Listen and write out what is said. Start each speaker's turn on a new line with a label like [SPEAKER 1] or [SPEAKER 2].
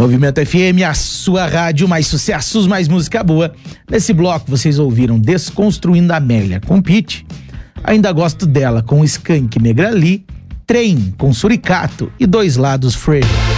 [SPEAKER 1] Movimento FM, a sua rádio, mais sucessos, mais música boa. Nesse bloco vocês ouviram Desconstruindo a Amélia com Pitty, Ainda Gosto Dela com Skank Megali, Trem com Suricato e Dois Lados Free.